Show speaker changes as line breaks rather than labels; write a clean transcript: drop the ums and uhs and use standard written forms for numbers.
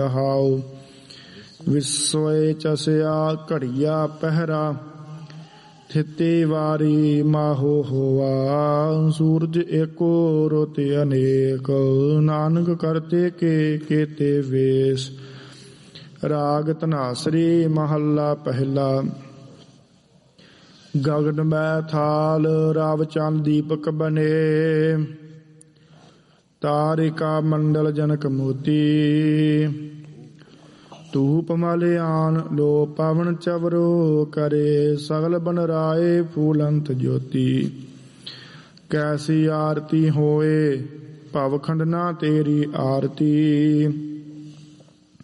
How ਵਿਸਵੇ ਚਸਿਆ ਘੜੀਆ ਪਹਿਰਾ ਥਿਤੀ ਵਾਰੀ ਮਾਹੋ ਹੋਆ ਸੂਰਜ ਏਕੋ ਰੁਤ ਅਨੇਕ ਨਾਨਕ ਕਰਤੇ ਕੇ ਕੇਤੇ ਵੇਸ। ਰਾਗ ਧਨਾਸਰੀ ਮਹੱਲਾ ਪਹਿਲਾ। ਗਗਨ ਮੈ ਥਾਲ ਰਾਵ ਚੰਦ ਦੀਪਕ ਬਨੇ ਤਾਰਿਕਾ ਮੰਡਲ ਜਨਕ ਮੋਤੀ ਧੂਪ ਮਲਿਆਨ ਲੋ ਪਵਨ ਚਵਰੋ ਕਰੇ ਸਗਲ ਬਨ ਰਾਏ ਫੂਲੰਤ ਜੋਤੀ। ਕੈਸੀ ਆਰਤੀ ਹੋਏ ਭਵਖੰਡ ਨਾ ਤੇਰੀ ਆਰਤੀ